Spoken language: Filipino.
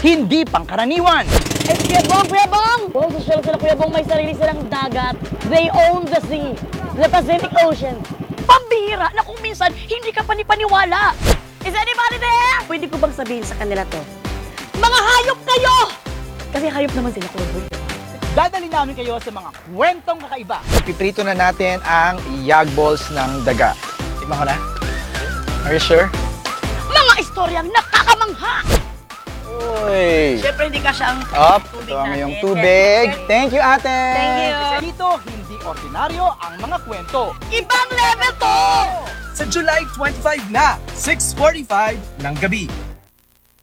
hindi pangkaraniwan. Eh, Kuya Bong! Oh, social sila, Kuya Bong, may sarili silang dagat. They own the sea, the Pacific Ocean. Pambihira na kung minsan hindi ka panipaniwala. Is anybody there? Pwede ko bang sabihin sa kanila to? Mga hayop kayo! Kasi hayop naman sila, Kuya Bong. Dadali namin kayo sa mga kwentong kakaiba. Piprito na natin ang yag balls ng daga. Tikman ko na. Are you sure? Mga istoryang nakakamangha! Uy! Siyempre hindi ka siyang Up, tubig ito ang natin. iyong tubig. Thank you, ate! Thank you. Dito, hindi ordinaryo ang mga kwento. Ibang level to! Sa July 25 na, 6:45 ng gabi.